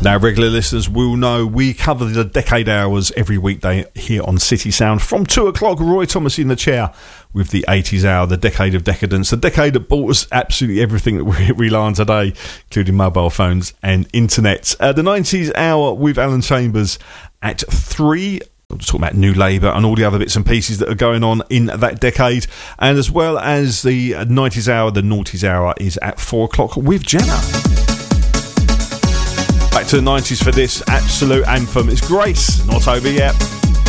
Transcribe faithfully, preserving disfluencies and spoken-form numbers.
Now, regular listeners will know we cover the Decade Hours every weekday here on City Sound. From two o'clock, Roy Thomas in the chair with the eighties Hour, the Decade of Decadence, the decade that bought us absolutely everything that we rely on today, including mobile phones and internet. Uh, the nineties Hour with Alan Chambers at three. We'll talk about New Labour and all the other bits and pieces that are going on in that decade. And as well as the nineties Hour, the Noughties Hour is at four o'clock with Jenna. Back to the nineties for this absolute anthem. It's Grace, Not Over Yet.